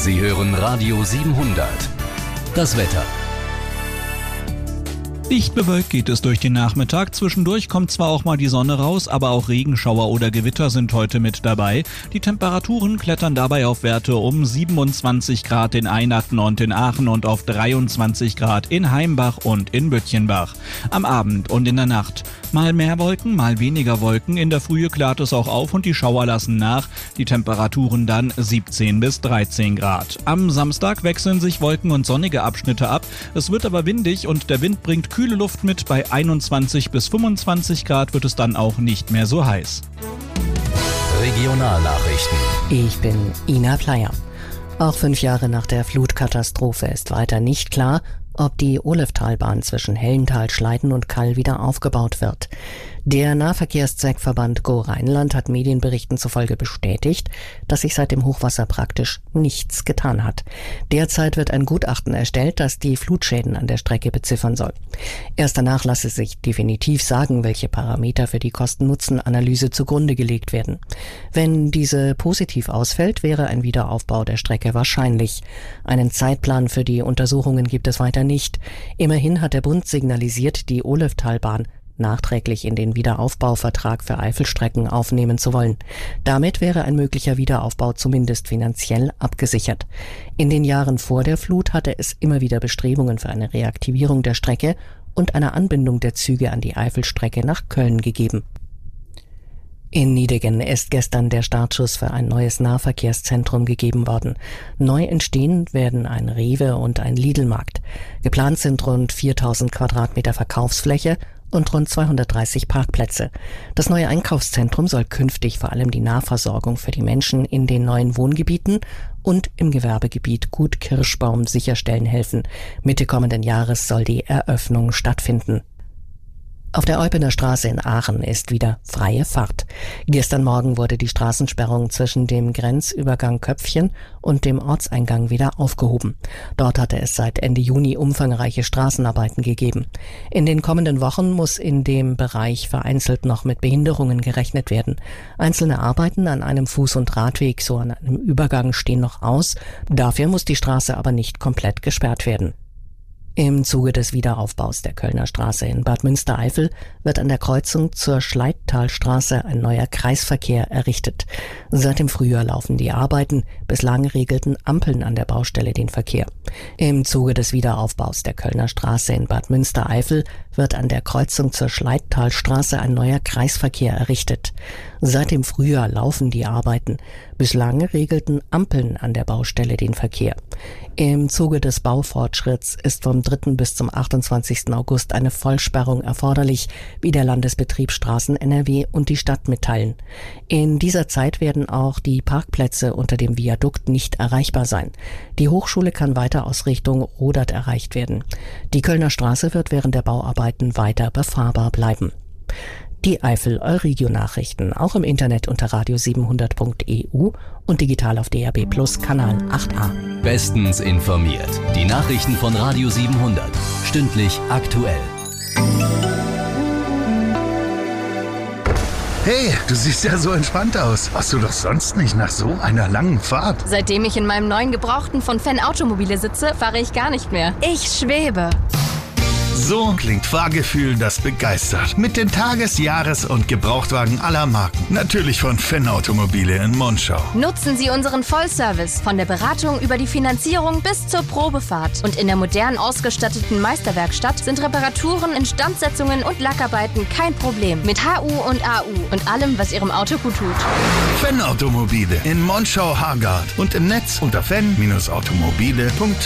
Sie hören Radio 700. Das Wetter. Dicht bewölkt geht es durch den Nachmittag. Zwischendurch kommt zwar auch mal die Sonne raus, aber auch Regenschauer oder Gewitter sind heute mit dabei. Die Temperaturen klettern dabei auf Werte um 27 Grad in Einatten und in Aachen und auf 23 Grad in Heimbach und in Böttchenbach. Am Abend und in der Nacht mal mehr Wolken, mal weniger Wolken. In der Frühe klart es auch auf und die Schauer lassen nach. Die Temperaturen dann 17 bis 13 Grad. Am Samstag wechseln sich Wolken und sonnige Abschnitte ab. Es wird aber windig und der Wind bringt kühle Luft mit. Bei 21 bis 25 Grad wird es dann auch nicht mehr so heiß. Regionalnachrichten. Ich bin Ina Pleier. Auch 5 Jahre nach der Flutkatastrophe ist weiter nicht klar, ob die Oleftalbahn zwischen Hellental, Schleiden und Kall wieder aufgebaut wird. Der Nahverkehrszweckverband Go Rheinland hat Medienberichten zufolge bestätigt, dass sich seit dem Hochwasser praktisch nichts getan hat. Derzeit wird ein Gutachten erstellt, das die Flutschäden an der Strecke beziffern soll. Erst danach lasse sich definitiv sagen, welche Parameter für die Kosten-Nutzen-Analyse zugrunde gelegt werden. Wenn diese positiv ausfällt, wäre ein Wiederaufbau der Strecke wahrscheinlich. Einen Zeitplan für die Untersuchungen gibt es weiter nicht. Immerhin hat der Bund signalisiert, die Oleftalbahn nachträglich in den Wiederaufbauvertrag für Eifelstrecken aufnehmen zu wollen. Damit wäre ein möglicher Wiederaufbau zumindest finanziell abgesichert. In den Jahren vor der Flut hatte es immer wieder Bestrebungen für eine Reaktivierung der Strecke und eine Anbindung der Züge an die Eifelstrecke nach Köln gegeben. In Nideggen ist gestern der Startschuss für ein neues Nahverkehrszentrum gegeben worden. Neu entstehen werden ein Rewe und ein Lidl-Markt. Geplant sind rund 4000 Quadratmeter Verkaufsfläche und rund 230 Parkplätze. Das neue Einkaufszentrum soll künftig vor allem die Nahversorgung für die Menschen in den neuen Wohngebieten und im Gewerbegebiet Gut Kirschbaum sicherstellen helfen. Mitte kommenden Jahres soll die Eröffnung stattfinden. Auf der Eupener Straße in Aachen ist wieder freie Fahrt. Gestern Morgen wurde die Straßensperrung zwischen dem Grenzübergang Köpfchen und dem Ortseingang wieder aufgehoben. Dort hatte es seit Ende Juni umfangreiche Straßenarbeiten gegeben. In den kommenden Wochen muss in dem Bereich vereinzelt noch mit Behinderungen gerechnet werden. Einzelne Arbeiten an einem Fuß- und Radweg, so an einem Übergang, stehen noch aus. Dafür muss die Straße aber nicht komplett gesperrt werden. Im Zuge des Wiederaufbaus der Kölner Straße in Bad Münstereifel wird an der Kreuzung zur Schleidtalstraße ein neuer Kreisverkehr errichtet. Seit dem Frühjahr laufen die Arbeiten. Bislang regelten Ampeln an der Baustelle den Verkehr. Im Zuge des Wiederaufbaus der Kölner Straße in Bad Münstereifel wird an der Kreuzung zur Schleidtalstraße ein neuer Kreisverkehr errichtet. Seit dem Frühjahr laufen die Arbeiten. Bislang regelten Ampeln an der Baustelle den Verkehr. Im Zuge des Baufortschritts ist vom 3. bis zum 28. August eine Vollsperrung erforderlich, wie der Landesbetrieb Straßen NRW und die Stadt mitteilen. In dieser Zeit werden auch die Parkplätze unter dem Viadukt nicht erreichbar sein. Die Hochschule kann weiter aus Richtung Rodert erreicht werden. Die Kölner Straße wird während der Bauarbeiten weiter befahrbar bleiben. Die Eifel Euregio-Nachrichten auch im Internet unter radio700.eu und digital auf DAB+ Kanal 8a. Bestens informiert. Die Nachrichten von Radio 700. Stündlich aktuell. Hey, du siehst ja so entspannt aus. Warst du doch sonst nicht nach so einer langen Fahrt? Seitdem ich in meinem neuen Gebrauchten von Fenn Automobile sitze, fahre ich gar nicht mehr. Ich schwebe. So klingt Fahrgefühl, das begeistert. Mit den Tages-, Jahres- und Gebrauchtwagen aller Marken. Natürlich von Fenn Automobile in Monschau. Nutzen Sie unseren Vollservice von der Beratung über die Finanzierung bis zur Probefahrt. Und in der modern ausgestatteten Meisterwerkstatt sind Reparaturen, Instandsetzungen und Lackarbeiten kein Problem. Mit HU und AU und allem, was Ihrem Auto gut tut. Fenn Automobile in Monschau-Hargard und im Netz unter fenn-automobile.de.